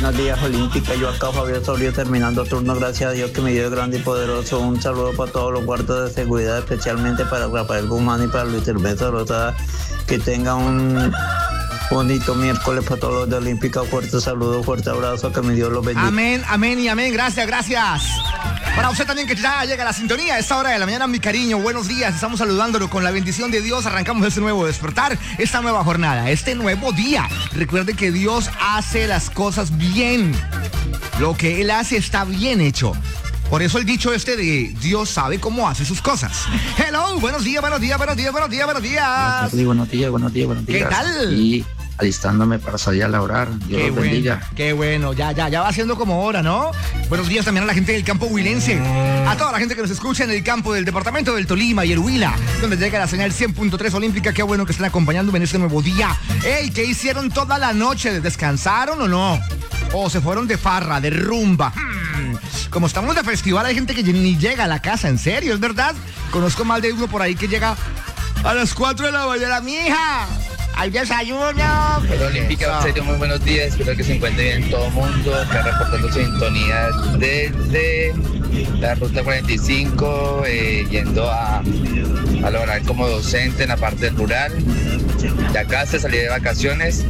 buenos días, Olímpica. Yo acá, Fabio Osorio, terminando turno. Gracias a Dios que me dio grande y poderoso. Un saludo para todos los guardas de seguridad, especialmente para Rafael Guzmán y para Luis Hermeso Rosada. Que tengan un bonito miércoles para todos los de Olímpica. Fuerte saludo, fuerte abrazo, que mi Dios los bendiga. Amén, amén y amén. Gracias, gracias. Para usted también que ya llega a la sintonía a esta hora de la mañana, mi cariño, buenos días. Estamos saludándolo con la bendición de Dios. Arrancamos este nuevo despertar, esta nueva jornada, este nuevo día. Recuerde que Dios hace las cosas bien. Lo que Él hace está bien hecho. Por eso el dicho este de Dios sabe cómo hace sus cosas. Hello, buenos días, buenos días, buenos días, buenos días, buenos días. Buenos días, buenos días, buenos días. ¿Qué tal? Y alistándome para salir a laborar. Dios los bendiga. Qué bueno, ya va siendo como hora, ¿no? Buenos días también a la gente del campo huilense, a toda la gente que nos escucha en el campo del departamento del Tolima y el Huila, donde llega la señal 100.3 Olímpica. Qué bueno que estén acompañándome en este nuevo día. Ey, ¿qué hicieron toda la noche? ¿Descansaron o no? ¿O se fueron de farra, de rumba? Como estamos de festival, hay gente que ni llega a la casa, en serio, ¿es verdad? Conozco más de uno por ahí que llega a las 4 de la mañana. ¡Mija! ¡Hay desayuno! Hola Olímpica, en serio, muy buenos días. Espero que se encuentre bien todo el mundo. Acá reportando sintonía desde la ruta 45, yendo a lograr como docente en la parte rural. De acá se salí de vacaciones.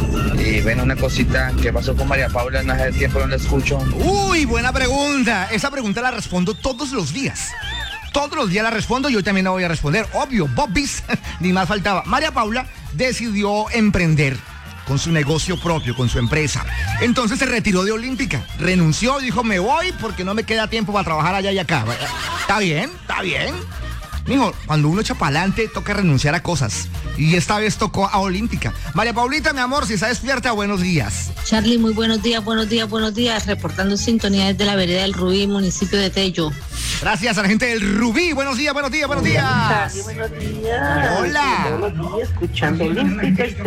Y bueno, una cosita, ¿qué pasó con María Paula? No hace tiempo no la escucho. Uy, buena pregunta. Esa pregunta la respondo todos los días. Todos los días la respondo y hoy también la voy a responder. Obvio, Bobis, ni más faltaba. María Paula decidió emprender con su negocio propio, con su empresa. Entonces se retiró de Olímpica, renunció, dijo, me voy porque no me queda tiempo para trabajar allá y acá. ¿Está bien? ¿Está bien? Mijo, cuando uno echa para adelante, toca renunciar a cosas. Y esta vez tocó a Olímpica. María Paulita, mi amor, si está despierta, buenos días. Charlie, muy buenos días, buenos días, buenos días. Reportando sintonía desde la vereda del Rubí, municipio de Tello. Gracias a la gente del Rubí. Buenos días, buenos días, buenos días. Charlie, buenos días. Hola. Buenos días, escuchando Olímpica.